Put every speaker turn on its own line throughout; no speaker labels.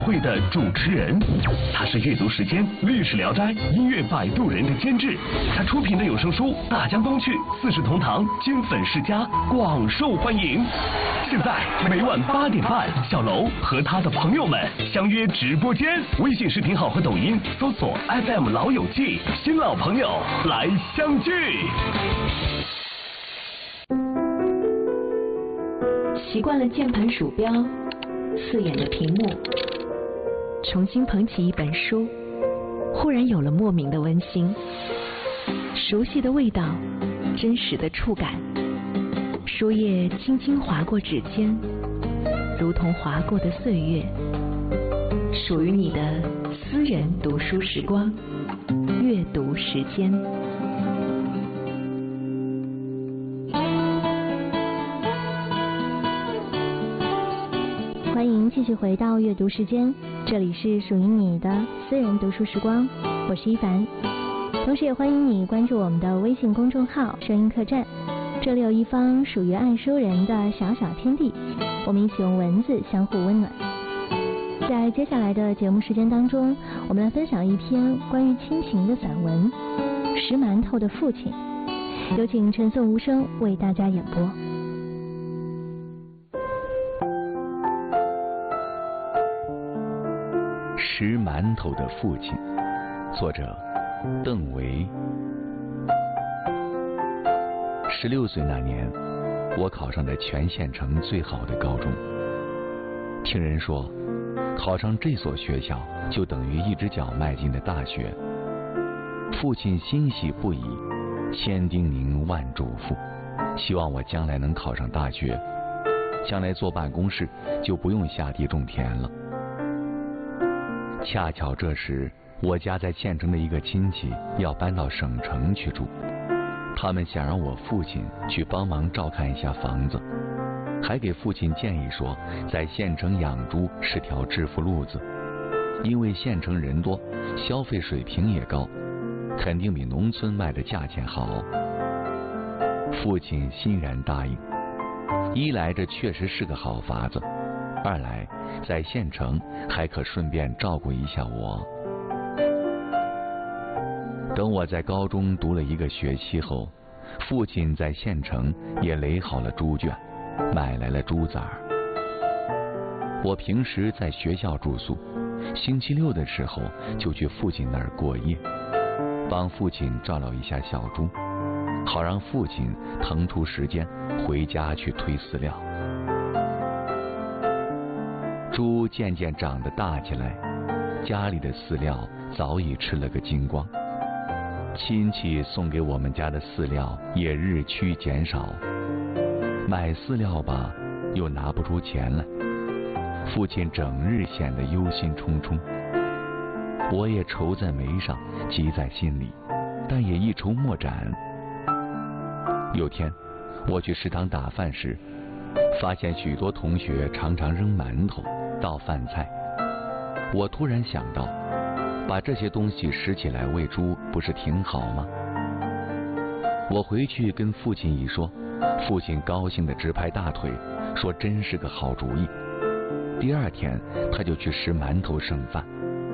会的主持人，他是阅读时间、历史聊斋、音乐摆渡人的监制，他出品的有声书《大江东去》《四世同堂》《金粉世家》广受欢迎。现在每晚8点半，小楼和他的朋友们相约直播间，微信视频号和抖音搜索 FM 老友记，新老朋友来相聚。
习惯了键盘鼠标、刺眼的屏幕，重新捧起一本书，忽然有了莫名的温馨，熟悉的味道，真实的触感，书页轻轻划过指尖，如同划过的岁月，属于你的私人读书时光，阅读时间。
欢迎继续回到阅读时间，这里是属于你的私人读书时光，我是一凡。同时也欢迎你关注我们的微信公众号声音客栈，这里有一方属于爱书人的小小天地，我们一起用文字相互温暖。在接下来的节目时间当中，我们来分享一篇关于亲情的散文《石馒头的父亲》，有请陈颂无声为大家演播。
石馒头的父亲，作者邓维。16岁那年，我考上了全县城最好的高中。听人说，考上这所学校就等于一只脚迈进了大学。父亲欣喜不已，千叮咛万嘱咐，希望我将来能考上大学，将来坐办公室就不用下地种田了。恰巧这时，我家在县城的一个亲戚要搬到省城去住，他们想让我父亲去帮忙照看一下房子，还给父亲建议说，在县城养猪是条致富路子，因为县城人多，消费水平也高，肯定比农村卖的价钱好。父亲欣然答应，一来这确实是个好法子，二来在县城还可顺便照顾一下我。等我在高中读了1个学期后，父亲在县城也垒好了猪圈，买来了猪崽儿。我平时在学校住宿，星期6的时候就去父亲那儿过夜，帮父亲照料一下小猪，好让父亲腾出时间回家去推饲料。猪渐渐长得大起来，家里的饲料早已吃了个精光，亲戚送给我们家的饲料也日趋减少，买饲料吧又拿不出钱来，父亲整日显得忧心忡忡，我也愁在眉上，急在心里，但也一筹莫展。有天我去食堂打饭时，发现许多同学常常扔馒头倒饭菜，我突然想到，把这些东西拾起来喂猪不是挺好吗？我回去跟父亲一说，父亲高兴地直拍大腿，说真是个好主意。第2天他就去拾馒头剩饭。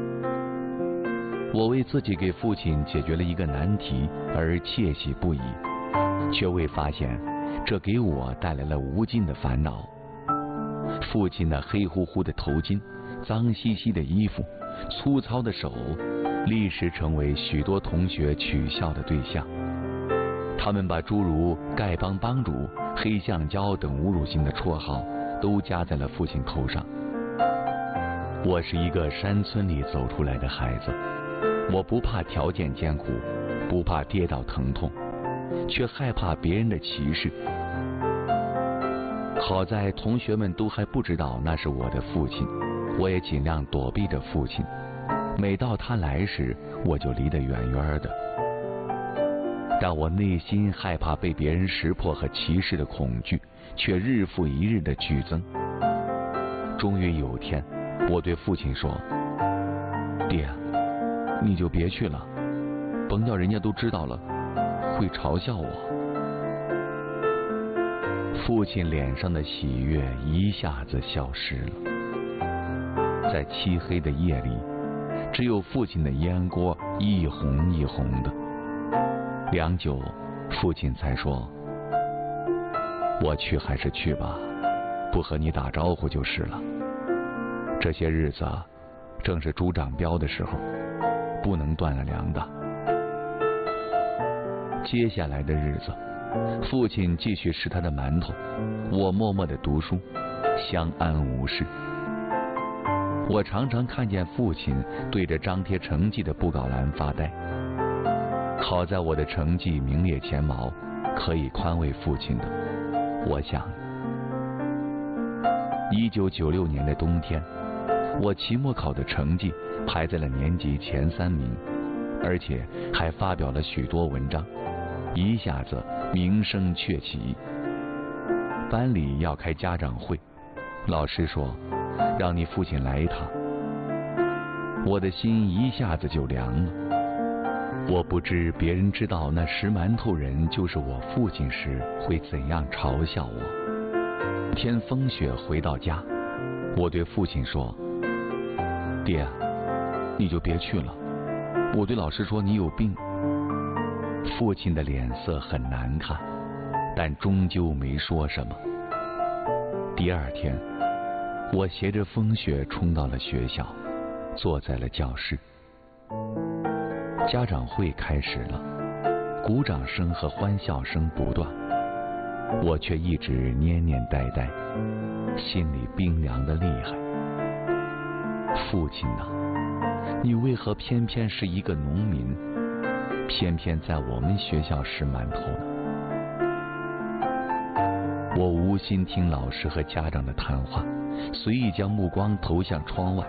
我为自己给父亲解决了一个难题而窃喜不已，却未发现这给我带来了无尽的烦恼。父亲那黑乎乎的头巾、脏兮兮的衣服、粗糙的手，立时成为许多同学取笑的对象。他们把诸如丐帮帮主、黑橡胶等侮辱性的绰号都加在了父亲头上。我是一个山村里走出来的孩子，我不怕条件艰苦，不怕跌倒疼痛，却害怕别人的歧视。好在同学们都还不知道那是我的父亲，我也尽量躲避着父亲，每到他来时，我就离得远远的。但我内心害怕被别人识破和歧视的恐惧，却日复一日的剧增。终于有天，我对父亲说：“爹，你就别去了，甭叫人家都知道了，会嘲笑我。”父亲脸上的喜悦一下子消失了。在在漆黑的夜里，只有父亲的烟锅一红一红的。良久，父亲才说：“我去还是去吧，不和你打招呼就是了。这些日子正是猪长膘的时候，不能断了粮的。”接下来的日子，父亲继续吃他的馒头，我默默地读书，相安无事。我常常看见父亲对着张贴成绩的布告栏发呆。好在我的成绩名列前茅，可以宽慰父亲的。我想，1996年的冬天，我期末考的成绩排在了年级前3名，而且还发表了许多文章，一下子名声鹊起。班里要开家长会，老师说让你父亲来一趟。我的心一下子就凉了。我不知别人知道那拾馒头人就是我父亲时会怎样嘲笑我。天风雪回到家，我对父亲说：“爹啊，你就别去了，我对老师说你有病。”父亲的脸色很难看，但终究没说什么。第二天，我携着风雪冲到了学校，坐在了教室。家长会开始了，鼓掌声和欢笑声不断，我却一直蔫蔫呆呆，心里冰凉的厉害。父亲啊，你为何偏偏是一个农民，偏偏在我们学校拾馒头呢？我无心听老师和家长的谈话，随意将目光投向窗外。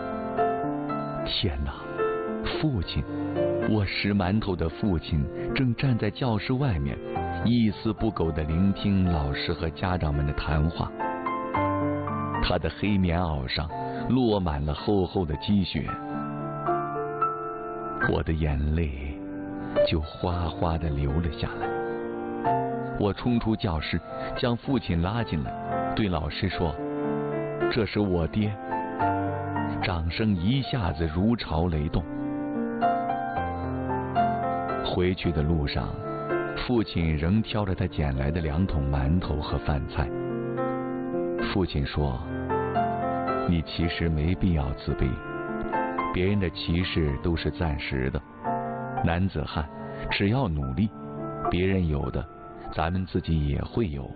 天哪，父亲，我拾馒头的父亲正站在教室外面，一丝不苟地聆听老师和家长们的谈话。他的黑棉袄上落满了厚厚的积雪，我的眼泪就哗哗地流了下来。我冲出教室，将父亲拉进来，对老师说：“这是我爹。”掌声一下子如潮雷动。回去的路上，父亲仍挑着他捡来的2桶馒头和饭菜。父亲说：“你其实没必要自卑，别人的歧视都是暂时的。男子汉只要努力，别人有的，咱们自己也会有。”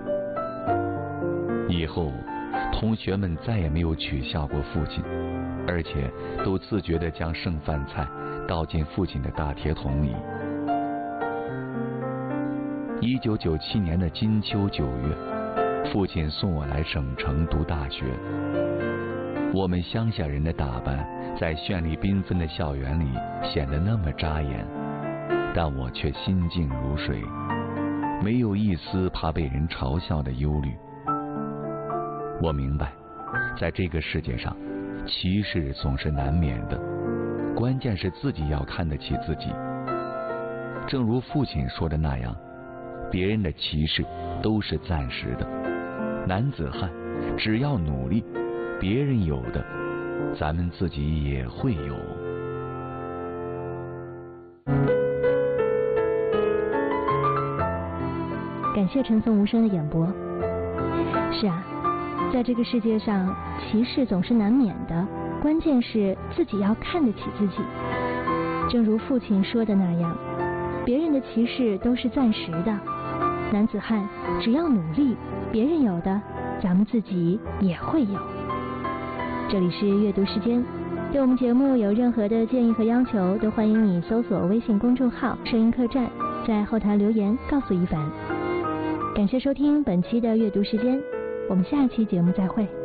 以后，同学们再也没有取笑过父亲，而且都自觉地将剩饭菜倒进父亲的大铁桶里。1997年的金秋9月，父亲送我来省城读大学。我们乡下人的打扮在绚丽缤纷的校园里显得那么扎眼，但我却心静如水，没有一丝怕被人嘲笑的忧虑。我明白，在这个世界上，歧视总是难免的，关键是自己要看得起自己。正如父亲说的那样，别人的歧视都是暂时的，男子汉只要努力，别人有的，咱们自己也会有。
感谢陈颂无声的演播。是啊，在这个世界上，歧视总是难免的，关键是自己要看得起自己。正如父亲说的那样，别人的歧视都是暂时的，男子汉只要努力，别人有的，咱们自己也会有。这里是阅读时间，对我们节目有任何的建议和要求，都欢迎你搜索微信公众号“声音客栈”，在后台留言告诉一凡。感谢收听本期的阅读时间，我们下期节目再会。